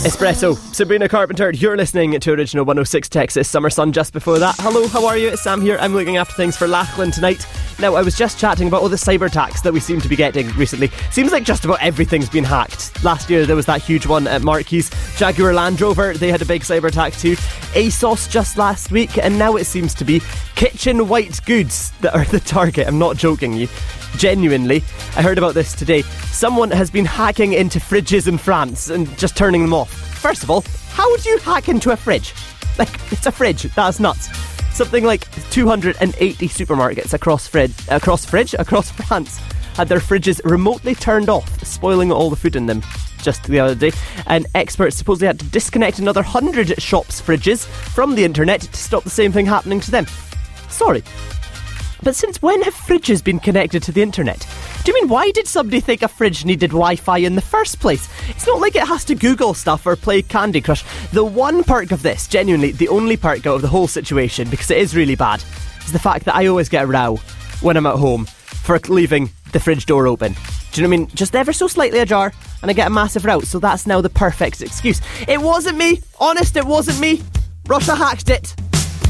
Espresso, Sabrina Carpenter, you're listening to Original 106 Texas Summer Sun. Just before that, hello, how are you? It's Sam here. I'm looking after things for Lachlan tonight. Now, I was just chatting about all the cyber attacks that we seem to be getting recently. Seems like just about everything's been hacked. Last year there was that huge one at Marquis. Jaguar Land Rover, they had a big cyber attack too. ASOS just last week, and now it seems to be kitchen white goods that are the target. I'm not joking you. Genuinely, I heard about this today. Someone has been hacking into fridges in France and just turning them off. First of all, how would you hack into a fridge? Like, it's a fridge. That's nuts. Something like 280 supermarkets across France had their fridges remotely turned off, spoiling all the food in them just the other day. And experts supposedly had to disconnect another 100 shops' fridges from the internet to stop the same thing happening to them. Sorry, but since when have fridges been connected to the internet? Do you mean, why did somebody think a fridge needed Wi-Fi in the first place? It's not like it has to Google stuff or play Candy Crush. The one perk of this, genuinely, the only perk out of the whole situation, because it is really bad, is the fact that I always get a row when I'm at home for leaving the fridge door open. Do you know what I mean? Just ever so slightly ajar, and I get a massive row, so that's now the perfect excuse. It wasn't me. Honest, it wasn't me. Russia hacked it.